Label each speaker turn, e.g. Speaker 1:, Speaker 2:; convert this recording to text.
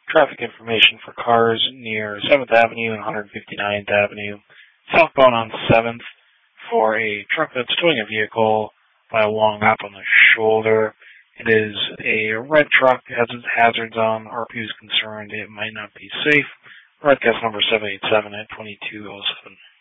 Speaker 1: traffic information for cars near 7th Avenue and 159th Avenue, southbound on 7th, for a truck that's towing a vehicle by a long map on the shoulder. It is a red truck, has its hazards on. RPU is concerned it might not be safe. Broadcast number 787 at 2207.